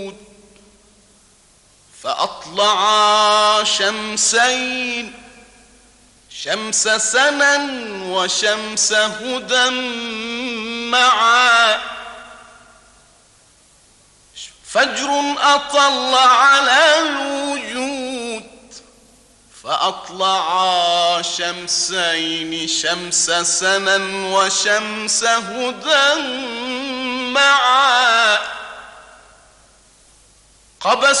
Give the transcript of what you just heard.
فأطلعا شمسين، شمس سنا وشمس هدى معا، فجر أطل على الوجود، فأطلعا شمسين، شمس سنا وشمس هدى معا، قبس